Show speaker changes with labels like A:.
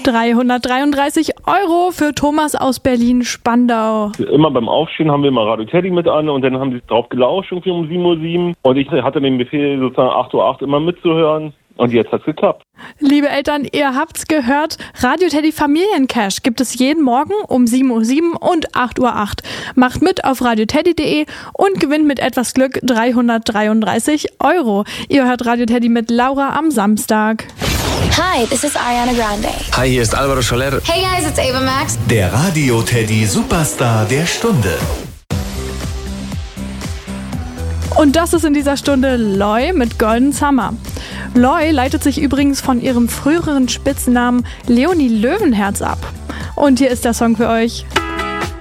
A: 333 € für Thomas aus Berlin-Spandau.
B: Immer beim Aufstehen haben wir immer Radio Teddy mit an und dann haben sie drauf gelauscht irgendwie um 7:07 Uhr. Und ich hatte den Befehl, sozusagen 8:08 Uhr immer mitzuhören. Und jetzt hat's geklappt.
A: Liebe Eltern, ihr habt's gehört, Radio Teddy Familiencash gibt es jeden Morgen um 7:07 Uhr und 8:08 Uhr. Macht mit auf radioteddy.de und gewinnt mit etwas Glück 333 €. Ihr hört Radio Teddy mit Laura am Samstag.
C: Hi, this is Ariana Grande.
D: Hi, hier ist Alvaro Soler.
C: Hey guys, it's Ava Max.
E: Der Radio Teddy Superstar der Stunde.
A: Und das ist in dieser Stunde Loy mit Golden Summer. Loy leitet sich übrigens von ihrem früheren Spitznamen Leonie Löwenherz ab. Und hier ist der Song für euch.